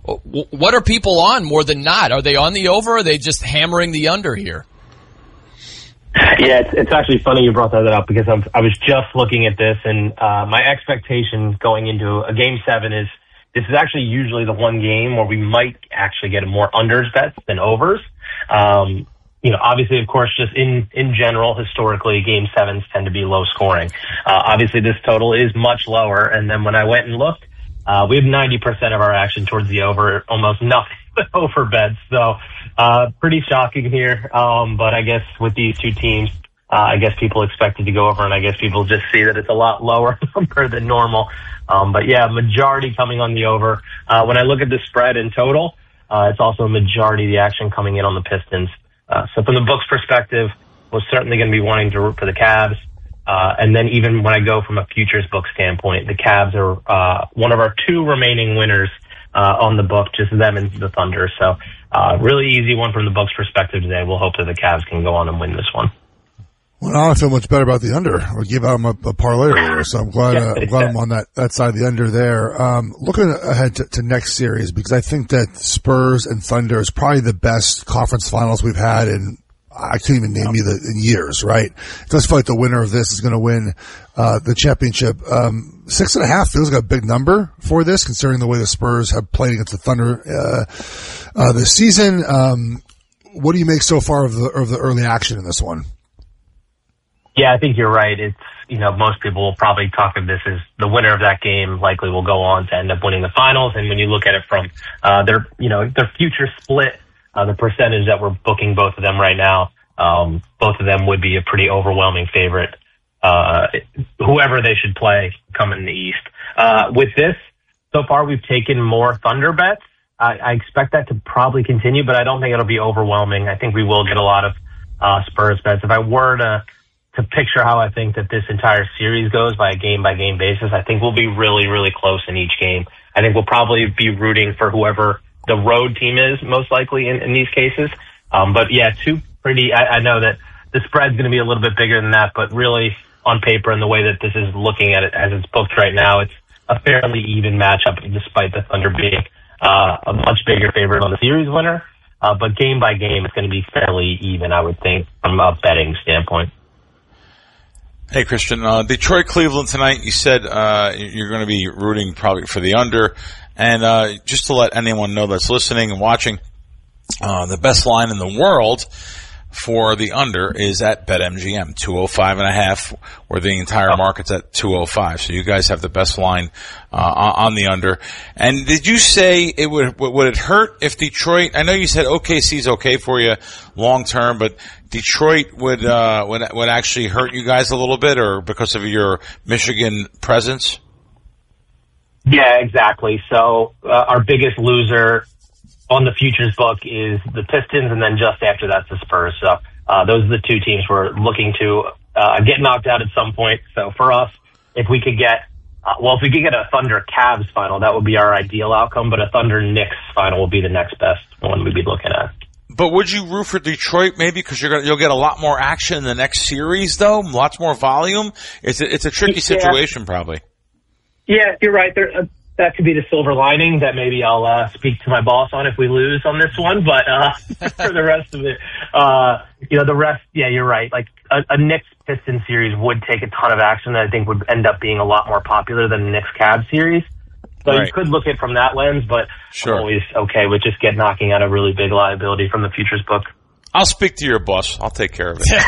What are people on more than not? Are they on the over, or are they just hammering the under here? Yeah, it's actually funny you brought that up, because I was just looking at this, and my expectation going into a Game 7 is this is actually usually the one game where we might actually get more unders bets than overs. Obviously, of course, just in general, historically, Game 7s tend to be low scoring. Obviously, this total is much lower, and then when I went and looked, we have 90% of our action towards the over, almost nothing but over bets. So, pretty shocking here. But I guess with these two teams, I guess people expected to go over, and I guess people just see that it's a lot lower number than normal. But yeah, majority coming on the over. When I look at the spread in total, it's also a majority of the action coming in on the Pistons. So from the books perspective, we're certainly going to be wanting to root for the Cavs. And then even when I go from a futures book standpoint, the Cavs are one of our two remaining winners on the book, just them and the Thunder. So really easy one from the books perspective today. We'll hope that the Cavs can go on and win this one. Well, now I feel much better about the under. I gave out a parlay earlier, so I'm glad I'm on that side of the under there. Looking ahead to next series, because I think that Spurs and Thunder is probably the best conference finals we've had in, I can't even name you in years, right? It does feel like the winner of this is going to win the championship. 6.5 feels like a big number for this, considering the way the Spurs have played against the Thunder this season. What do you make so far of the early action in this one? Yeah, I think you're right. It's, most people will probably talk of this as the winner of that game likely will go on to end up winning the finals. And when you look at it from their future split, the percentage that we're booking both of them right now, both of them would be a pretty overwhelming favorite, whoever they should play coming in the East. With this, so far we've taken more Thunder bets. I expect that to probably continue, but I don't think it'll be overwhelming. I think we will get a lot of Spurs bets. If I were to picture how I think that this entire series goes by a game-by-game basis, I think we'll be really, really close in each game. I think we'll probably be rooting for whoever the road team is, most likely in these cases. But yeah, I know that the spread's going to be a little bit bigger than that, but really on paper and the way that this is looking at it as it's booked right now, it's a fairly even matchup, despite the Thunder being a much bigger favorite on the series winner. But game by game, it's going to be fairly even, I would think, from a betting standpoint. Hey, Christian, Detroit-Cleveland tonight, you said you're going to be rooting probably for the under. And just to let anyone know that's listening and watching, the best line in the world for the under is at BetMGM, 205.5, where the entire market's at 205. So you guys have the best line on the under. And did you say would it hurt if Detroit? I know you said OKC's okay for you long term, but Detroit would actually hurt you guys a little bit, or because of your Michigan presence? Yeah, exactly. So our biggest loser on the futures book is the Pistons, and then just after that's the Spurs. So those are the two teams we're looking to get knocked out at some point. So for us, if we could get a Thunder Cavs final, that would be our ideal outcome. But a Thunder Knicks final will be the next best one we'd be looking at. But would you root for Detroit maybe because you'll get a lot more action in the next series, though, lots more volume? It's a tricky situation, probably. Yeah, you're right. That could be the silver lining that maybe I'll speak to my boss on if we lose on this one. But for the rest of it, you're right. Like a Knicks-Pistons series would take a ton of action that I think would end up being a lot more popular than the Knicks-Cavs series. So You could look at it from that lens, but sure. I'm always okay with just knocking out a really big liability from the futures book. I'll speak to your boss. I'll take care of it.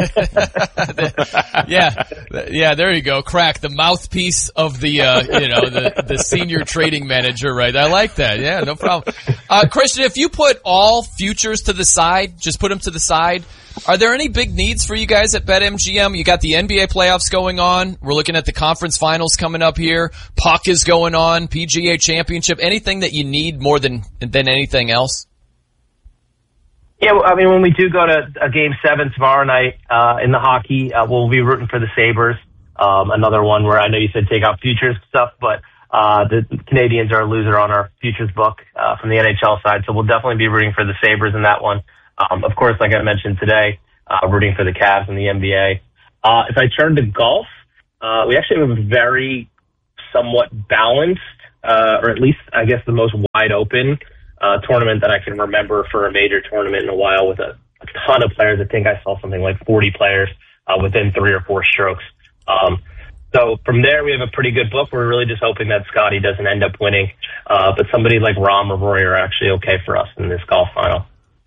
Yeah, there you go. Crack, the mouthpiece of the the senior trading manager, right? I like that. Yeah, no problem. Christian, if you put all futures to the side, just put them to the side, are there any big needs for you guys at BetMGM? You got the NBA playoffs going on. We're looking at the conference finals coming up here. Puck is going on. PGA Championship. Anything that you need more than anything else? Yeah, I mean, when we do go to a Game 7 tomorrow night in the hockey, we'll be rooting for the Sabres. Another one where I know you said take out futures stuff, but the Canadians are a loser on our futures book from the NHL side, so we'll definitely be rooting for the Sabres in that one. Of course, like I mentioned today, rooting for the Cavs in the NBA. If I turn to golf, we actually have a very somewhat balanced or at least I guess the most wide open tournament that I can remember for a major tournament in a while, with a ton of players. I think I saw something like 40 players within 3 or 4 strokes. So from there, we have a pretty good book. We're really just hoping that Scotty doesn't end up winning. But somebody like Rahm or Rory are actually okay for us in this golf final.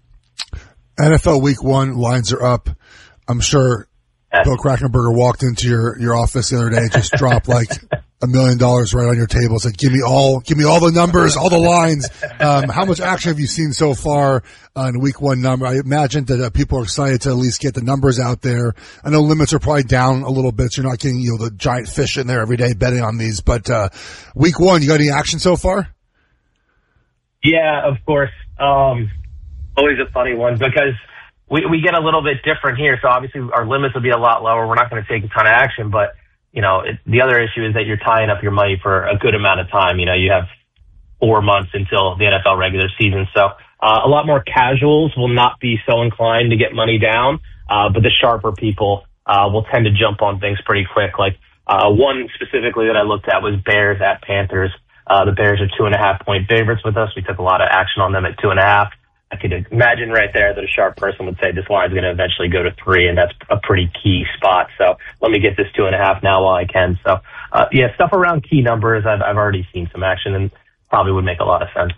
NFL Week 1 lines are up. I'm sure Bill Krackomberger walked into your office the other day and just dropped like $1 million right on your table. It's like, give me all the numbers, all the lines. How much action have you seen so far on Week 1 number? I imagine that people are excited to at least get the numbers out there. I know limits are probably down a little bit, so you're not getting, the giant fish in there every day betting on these. But Week 1, you got any action so far? Yeah, of course. Always a funny one because we get a little bit different here. So obviously our limits will be a lot lower. We're not going to take a ton of action, but the other issue is that you're tying up your money for a good amount of time. You have 4 months until the NFL regular season. So a lot more casuals will not be so inclined to get money down, but the sharper people will tend to jump on things pretty quick. Like one specifically that I looked at was Bears at Panthers. The Bears are 2.5-point favorites with us. We took a lot of action on them at 2.5. I could imagine right there that a sharp person would say this line's going to eventually go to 3, and that's a pretty key spot. So let me get this 2.5 now while I can. So, stuff around key numbers, I've already seen some action and probably would make a lot of sense.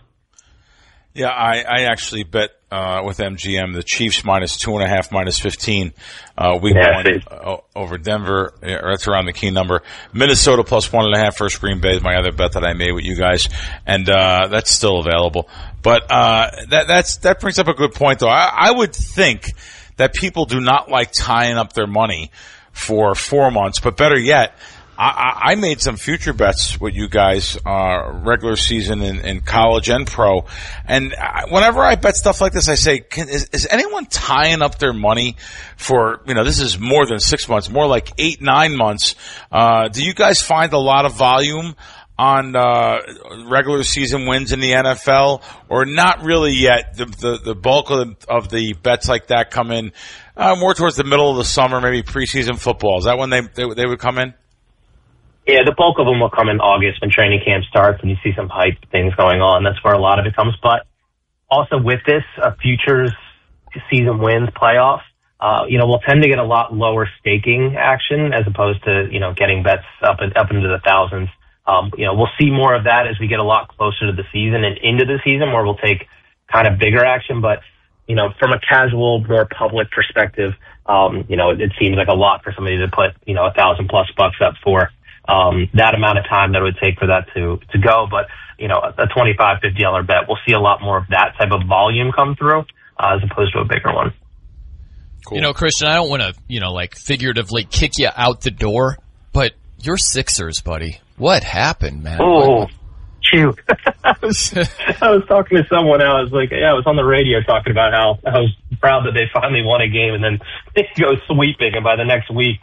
Yeah, I actually bet with MGM the Chiefs -2.5, -15 Week 1 over Denver. Yeah, that's around the key number. Minnesota +1.5 versus Green Bay is my other bet that I made with you guys, and that's still available. But that brings up a good point, though. I would think that people do not like tying up their money for 4 months, but better yet, I made some future bets with you guys, regular season in college and pro. And whenever I bet stuff like this, I say, is anyone tying up their money for, this is more than 6 months, more like 8-9 months. Do you guys find a lot of volume on regular season wins in the NFL, or not really yet? The bulk of the bets like that come in more towards the middle of the summer, maybe preseason football. Is that when they would come in? Yeah, the bulk of them will come in August when training camp starts and you see some hype things going on. That's where a lot of it comes. But also with this, futures season wins playoff, we'll tend to get a lot lower staking action as opposed to, getting bets up into the thousands. We'll see more of that as we get a lot closer to the season and into the season where we'll take kind of bigger action. But, from a casual, more public perspective, it seems like a lot for somebody to put, $1,000+ up for. That amount of time that it would take for that to go. But, a $25, $50 bet, we'll see a lot more of that type of volume come through, as opposed to a bigger one. Cool. Christian, I don't want to, figuratively kick you out the door, but you're Sixers, buddy. What happened, man? Oh, shoot. I was talking to someone, I was like, I was on the radio talking about how I was proud that they finally won a game, and then they go sweeping, and by the next week,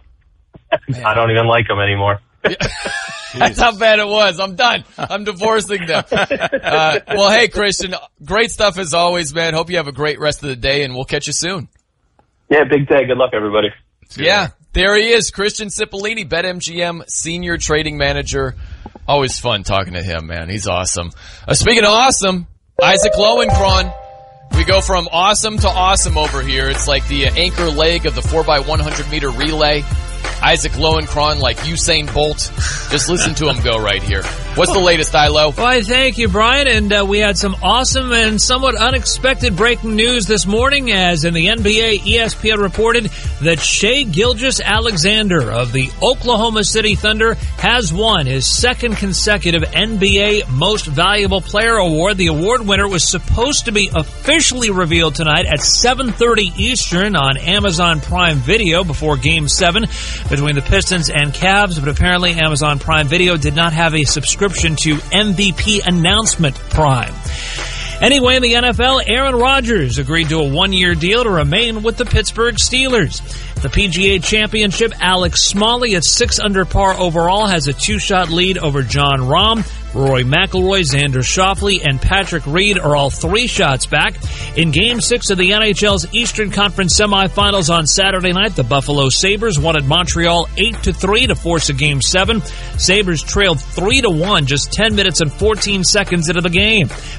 I don't even like them anymore. That's how bad it was. I'm done. I'm divorcing them. Well, hey, Christian, great stuff as always, man. Hope you have a great rest of the day, and we'll catch you soon. Yeah, big day. Good luck, everybody. Yeah, there he is, Christian Cipollini, BetMGM Senior Trading Manager. Always fun talking to him, man. He's awesome. Speaking of awesome, Isaac Lowenkron. We go from awesome to awesome over here. It's like the anchor leg of the 4x100 meter relay. Isaac Lowenkron like Usain Bolt. Just listen to him go right here. What's the latest, Ilo? Why, thank you, Brian. And we had some awesome and somewhat unexpected breaking news this morning, as in the NBA, ESPN reported that Shai Gilgeous-Alexander of the Oklahoma City Thunder has won his second consecutive NBA Most Valuable Player award. The award winner was supposed to be officially revealed tonight at 7:30 Eastern on Amazon Prime Video before Game 7 between the Pistons and Cavs, but apparently Amazon Prime Video did not have a subscription to MVP Announcement Prime. Anyway, in the NFL, Aaron Rodgers agreed to a one-year deal to remain with the Pittsburgh Steelers. The PGA Championship, Alex Smalley at 6 under par overall has a 2-shot lead over Jon Rahm. Rory McIlroy, Xander Schauffele, and Patrick Reed are all 3 shots back. In Game 6 of the NHL's Eastern Conference semifinals on Saturday night, the Buffalo Sabres won at Montreal 8-3 to force a Game 7. Sabres trailed 3-1 just 10 minutes and 14 seconds into the game.